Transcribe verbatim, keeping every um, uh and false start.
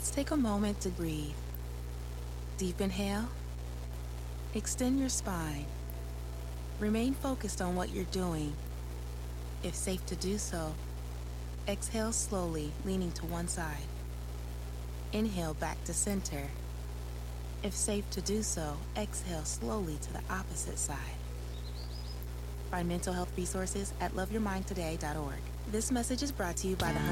Let's take a moment to breathe. Deep inhale. Extend your spine. Remain focused on what you're doing. If safe to do so, exhale slowly, leaning to one side. Inhale back to center. If safe to do so, exhale slowly to the opposite side. Find mental health resources at love your mind today dot org. This message is brought to you by the